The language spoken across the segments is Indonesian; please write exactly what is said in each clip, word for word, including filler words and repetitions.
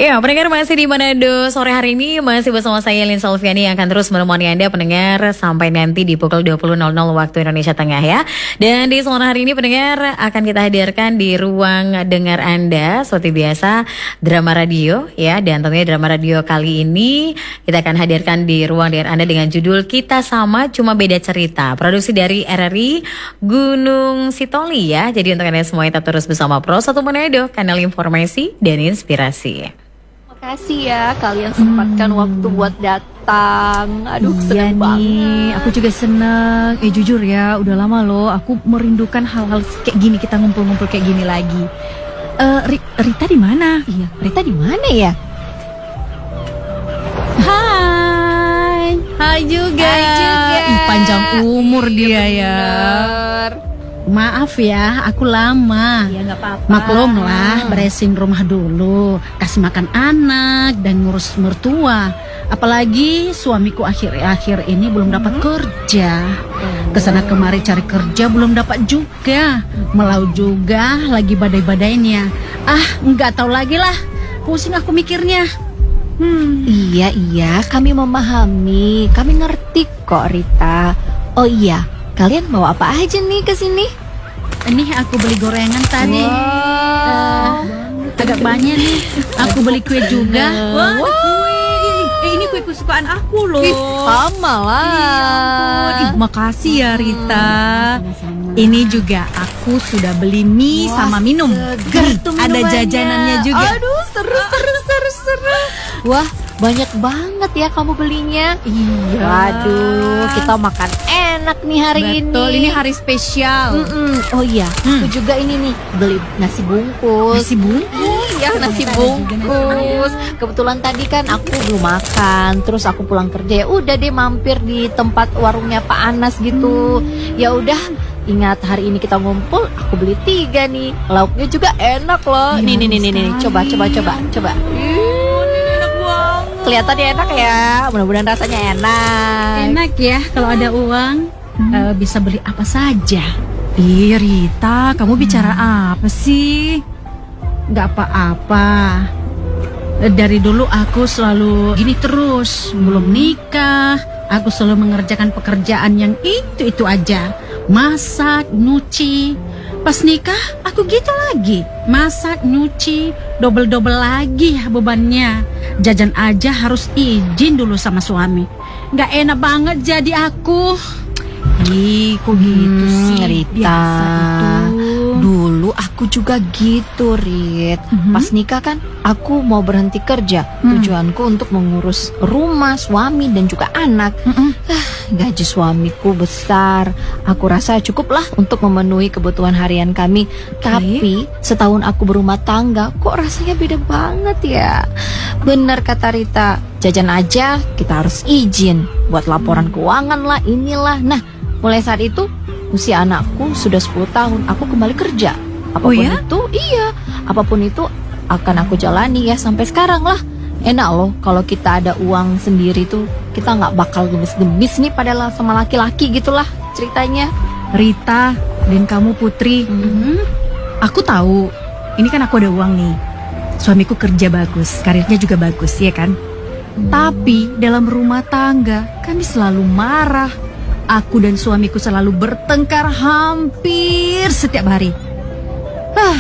Ya, pendengar masih di Manado sore hari ini masih bersama saya Lin Salviani yang akan terus menemani Anda pendengar sampai nanti di pukul dua puluh nol nol waktu Indonesia Tengah ya. Dan di sore hari ini pendengar akan kita hadirkan di ruang dengar Anda seperti biasa drama radio ya, dan tentunya drama radio kali ini kita akan hadirkan di ruang dengar Anda dengan judul Kita Sama Cuma Beda Cerita. Produksi dari R R I Gunung Sitoli ya. Jadi untuk Anda semua tetap terus bersama Pro satu Manado, kanal informasi dan inspirasi. Makasih ya kalian sempatkan hmm. waktu buat datang. Aduh, iya seneng nih, banget. aku juga seneng. Eh jujur ya, udah lama loh aku merindukan hal-hal kayak gini, kita ngumpul-ngumpul kayak gini lagi. Uh, Rita di mana? Iya, Rita di mana ya? Hai. Hai juga. Hai juga. Ih, panjang umur iya, dia bener. ya. Maaf ya, aku lama. Ya nggak apa-apa. Maklum lah, beresin rumah dulu, kasih makan anak dan ngurus mertua. Apalagi suamiku akhir-akhir ini belum dapat kerja. Kesana kemari cari kerja belum dapat juga. Melau juga lagi badai-badainya. Ah, nggak tahu lagi lah. Pusing aku mikirnya. Hmm. Iya iya, kami memahami, kami ngerti kok Rita. Oh iya, kalian mau apa aja nih ke sini? Ini aku beli gorengan tadi. Wow. Uh, agak banyak nih. Aku beli kue juga. Wah, wow. Kue. Eh, ini kue kesukaan aku loh. Ih, sama lah. Ih, makasih ya Rita. Hmm. Ini juga aku sudah beli mie. Wah, sama minum. Nih, ada jajanannya juga. Aduh, seru seru seru seru. Wah, banyak banget ya kamu belinya. Iya. Waduh, kita makan enak nih hari Betul, ini. Betul, ini hari spesial. Mm-mm. Oh iya, hmm. aku juga ini nih beli nasi bungkus. Nasi bungkus? Iya, nasi bungkus. Kebetulan tadi kan aku belum makan, terus aku pulang kerja ya udah deh mampir di tempat warungnya Pak Anas gitu. Hmm. Ya udah. Ingat hari ini kita ngumpul, aku beli tiga nih. Lauknya juga enak loh. Nih nih nih nih nih. Coba coba coba coba. Oh, ini enak banget. Kelihatannya enak ya. Mudah-mudahan rasanya enak. Enak ya kalau ada uang hmm. uh, bisa beli apa saja. Ih Rita, kamu bicara hmm. apa sih? Gak apa-apa. Dari dulu aku selalu gini terus. Belum nikah, aku selalu mengerjakan pekerjaan yang itu-itu aja. Masak, nyuci. Pas nikah aku gitu lagi. Masak, nyuci, double-double lagi ya bebannya. Jajan aja harus izin dulu sama suami. Gak enak banget jadi aku. Ih, kok gitu hmm, sih Rita. Biasa itu. Dulu aku juga gitu, Rit. Mm-hmm. Pas nikah kan aku mau berhenti kerja. Mm. Tujuanku untuk mengurus rumah, suami dan juga anak. Mm-hmm. Ah, gaji suamiku besar. Aku rasa cukuplah untuk memenuhi kebutuhan harian kami. Okay. Tapi setahun aku berumah tangga, kok rasanya beda banget ya. Benar kata Rita, jajan aja kita harus izin buat laporan keuangan lah, inilah. Nah, mulai saat itu usia anakku sudah sepuluh tahun, aku kembali kerja. Apapun oh ya? itu, iya, apapun itu akan aku jalani ya sampai sekarang lah. Enak loh kalau kita ada uang sendiri tuh, kita nggak bakal gemes-gemes nih padahal sama laki-laki gitulah ceritanya. Rita dan kamu Putri, mm-hmm. aku tahu, ini kan aku ada uang nih. Suamiku kerja bagus, karirnya juga bagus, ya kan? Hmm. Tapi dalam rumah tangga kami selalu marah. Aku dan suamiku selalu bertengkar hampir setiap hari. Ah,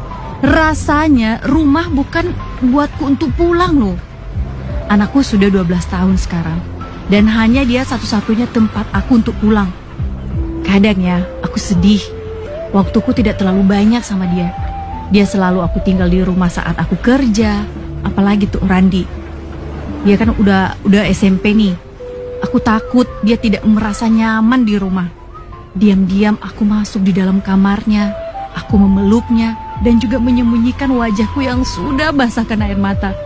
rasanya rumah bukan buatku untuk pulang loh. Anakku sudah dua belas tahun sekarang, dan hanya dia satu-satunya tempat aku untuk pulang. Kadang ya, aku sedih. Waktuku tidak terlalu banyak sama dia. Dia selalu aku tinggal di rumah saat aku kerja. Apalagi tuh Randi. Dia kan udah udah S M P nih. Aku takut dia tidak merasa nyaman di rumah. Diam-diam aku masuk di dalam kamarnya. Aku memeluknya dan juga menyembunyikan wajahku yang sudah basah kena air mata.